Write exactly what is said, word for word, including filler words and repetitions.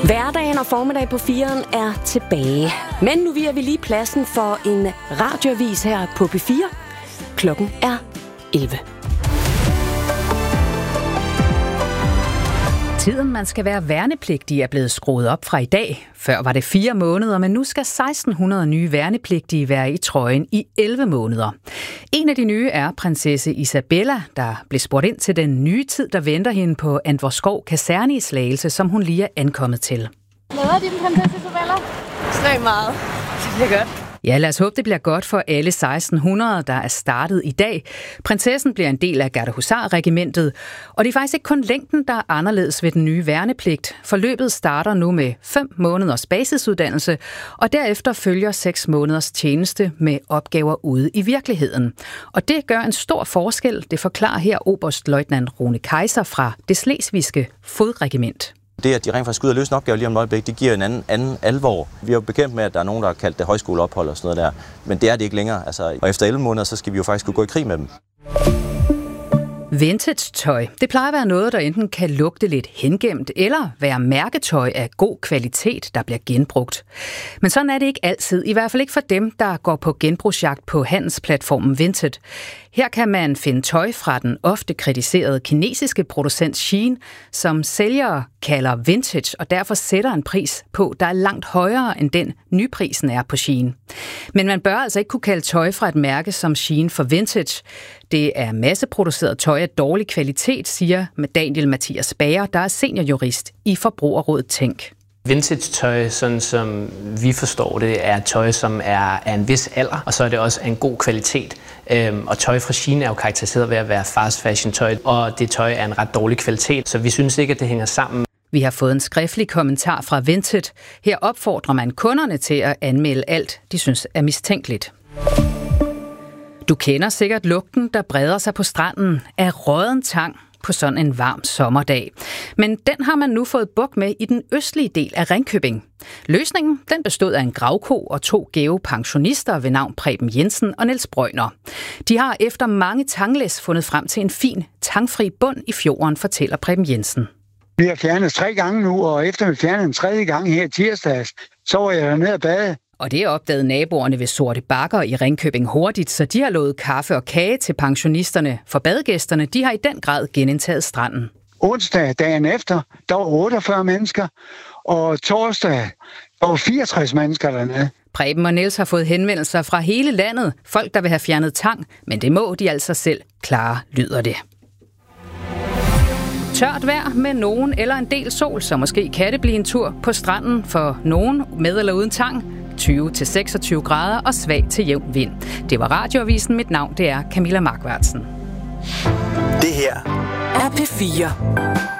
Hverdagen og formiddag på firen er tilbage. Men nu viger vi lige pladsen for en radioavis her på P fire. Klokken er elleve. Tiden, man skal være værnepligtig, er blevet skruet op fra i dag. Før var det fire måneder, men nu skal seksten hundrede nye værnepligtige være i trøjen i elleve måneder. En af de nye er prinsesse Isabella, der blev spurgt ind til den nye tid, der venter hende på Antvorskov Kaserne i Slagelse, som hun lige er ankommet til. Glæder din prinsesse Isabella? Ekstremt meget. Det bliver godt. Ja, lad os håbe, det bliver godt for alle seksten hundrede, der er startet i dag. Prinsessen bliver en del af Gardehusar-regimentet, og det er faktisk ikke kun længden, der er anderledes ved den nye værnepligt. Forløbet starter nu med fem måneders basisuddannelse, og derefter følger seks måneders tjeneste med opgaver ude i virkeligheden. Og det gør en stor forskel, det forklarer her oberstløjtnant Rune Kaiser fra det slesvigske fodregiment. Det, at de rent faktisk skal ud og løse en opgave lige om et øjeblik, det giver en anden, anden alvor. Vi er jo bekendt med, at der er nogen, der har kaldt det højskoleophold og sådan noget der, men det er det ikke længere. Altså, og efter elleve måneder, så skal vi jo faktisk kunne gå i krig med dem. Vintage-tøj, det plejer at være noget, der enten kan lugte lidt hengemt, eller være mærketøj af god kvalitet, der bliver genbrugt. Men sådan er det ikke altid, i hvert fald ikke for dem, der går på genbrugsjagt på handelsplatformen Vinted. Her kan man finde tøj fra den ofte kritiserede kinesiske producent Shein, som sælgere kalder vintage, og derfor sætter en pris på, der er langt højere end den nyprisen er på Shein. Men man bør altså ikke kunne kalde tøj fra et mærke som Shein for vintage. Det er masseproduceret tøj af dårlig kvalitet, siger Daniel Mathias Bager, der er seniorjurist i Forbrugerrådet Tænk. Vintage-tøj, sådan som vi forstår det, er tøj, som er af en vis alder, og så er det også af en god kvalitet. Øhm, og tøj fra Shein er jo karakteriseret ved at være fast fashion-tøj, og det tøj er en ret dårlig kvalitet, så vi synes ikke, at det hænger sammen. Vi har fået en skriftlig kommentar fra Vinted. Her opfordrer man kunderne til at anmelde alt, de synes er mistænkeligt. Du kender sikkert lugten, der breder sig på stranden af rådden tang på sådan en varm sommerdag. Men den har man nu fået bugt med i den østlige del af Ringkøbing. Løsningen den bestod af en gravko og to gæve pensionister ved navn Preben Jensen og Niels Brøgner. De har efter mange tanglæs fundet frem til en fin, tangfri bund i fjorden, fortæller Preben Jensen. Vi har fjernet tre gange nu, og efter vi fjernede en tredje gang her tirsdags, så var jeg dernede og bade. Og det opdagede naboerne ved Sorte Bakker i Ringkøbing hurtigt, så de har lovet kaffe og kage til pensionisterne. For badegæsterne, de har i den grad genindtaget stranden. Onsdag dagen efter, der var otteogfyrre mennesker, og torsdag, der var fireogtres mennesker dernede. Preben og Niels har fået henvendelser fra hele landet, folk der vil have fjernet tang, men det må de altså selv klare, lyder det. Tørt vejr med nogen eller en del sol, så måske kan det blive en tur på stranden for nogen med eller uden tang. tyve til seksogtyve grader og svag til jævn vind. Det var radioavisen. Mit navn det er Camilla Markvartsen. Det her er P fire.